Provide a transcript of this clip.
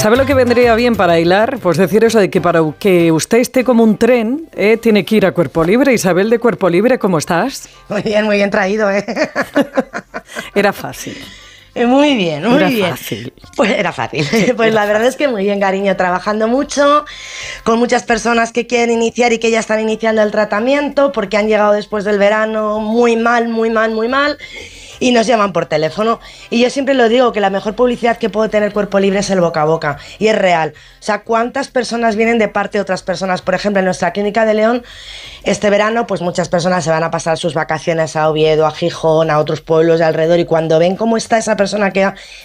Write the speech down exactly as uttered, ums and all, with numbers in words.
¿Sabe lo que vendría bien para hilar? Pues decir eso de que para que usted esté como un tren, eh, tiene que ir a Cuerpo Libre. Isabel de Cuerpo Libre, ¿cómo estás? Muy bien, muy bien traído, ¿eh? Era fácil. Muy bien, muy era bien. Fácil. Pues era fácil. Sí, pues era la verdad fácil. es que muy bien, cariño, trabajando mucho, con muchas personas que quieren iniciar y que ya están iniciando el tratamiento porque han llegado después del verano muy mal, muy mal, muy mal. Y nos llaman por teléfono. Y yo siempre lo digo, que la mejor publicidad que puede tener Cuerpo Libre es el boca a boca. Y es real. O sea, ¿cuántas personas vienen de parte de otras personas? Por ejemplo, en nuestra clínica de León, este verano, pues muchas personas se van a pasar sus vacaciones a Oviedo, a Gijón, a otros pueblos de alrededor. Y cuando ven cómo está esa persona que ha